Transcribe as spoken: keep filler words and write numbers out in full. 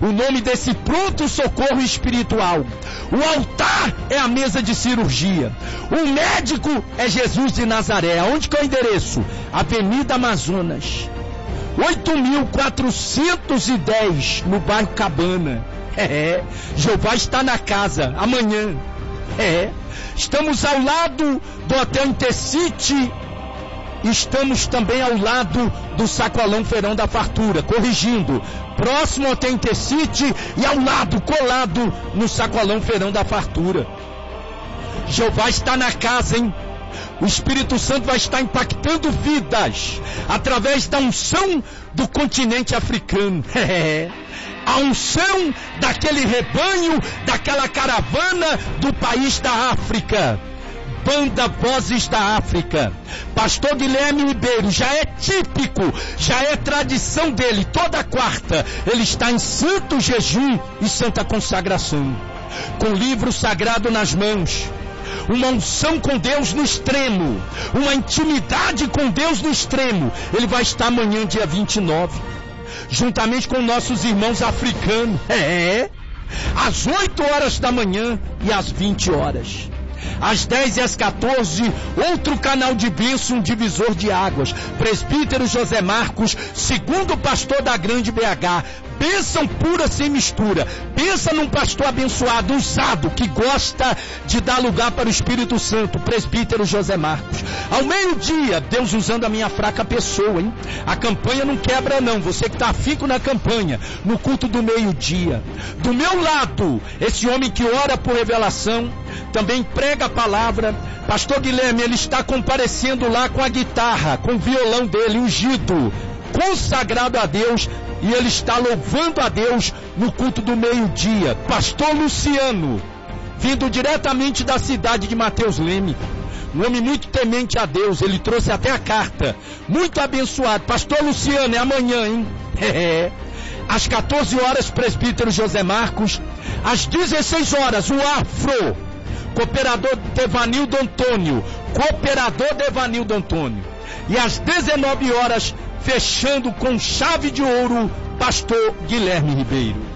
o nome desse pronto-socorro espiritual. O altar é a mesa de cirurgia. O médico é Jesus de Nazaré. Aonde que é o endereço? Avenida Amazonas, oito mil quatrocentos e dez, no bairro Cabana. É, Jeová está na casa, amanhã. É, estamos ao lado do Hotel Intercity. Estamos também ao lado do Sacolão Feirão da Fartura, corrigindo, próximo ao Intercity e ao lado, colado no Sacolão Feirão da Fartura. Jeová está na casa, hein? O Espírito Santo vai estar impactando vidas através da unção do continente africano. É, a unção daquele rebanho, daquela caravana do país da África. Banda Vozes da África. Pastor Guilherme Ribeiro, já é típico, já é tradição dele, toda quarta ele está em santo jejum e santa consagração, com o livro sagrado nas mãos, uma unção com Deus no extremo, uma intimidade com Deus no extremo. Ele vai estar amanhã, dia vinte e nove, juntamente com nossos irmãos africanos, é, às oito horas da manhã e às vinte horas. Às dez e às quatorze, outro canal de bênção, um divisor de águas. Presbítero José Marcos, segundo pastor da Grande B H. Bênção pura sem mistura. Pensa num pastor abençoado, usado, que gosta de dar lugar para o Espírito Santo. Presbítero José Marcos. Ao meio-dia, Deus usando a minha fraca pessoa, hein? A campanha não quebra não, você que está afinco na campanha, no culto do meio-dia. Do meu lado, esse homem que ora por revelação, também prega a palavra. Pastor Guilherme, ele está comparecendo lá com a guitarra, com o violão dele, ungido, consagrado a Deus, e ele está louvando a Deus no culto do meio-dia. Pastor Luciano, vindo diretamente da cidade de Mateus Leme, um homem muito temente a Deus, ele trouxe até a carta, muito abençoado. Pastor Luciano, é amanhã, hein? É. Às quatorze horas, presbítero José Marcos. Às dezesseis horas, o Afro, cooperador Devanildo Antônio, cooperador Devanildo Antônio. E às dezenove horas, fechando com chave de ouro, pastor Guilherme Ribeiro.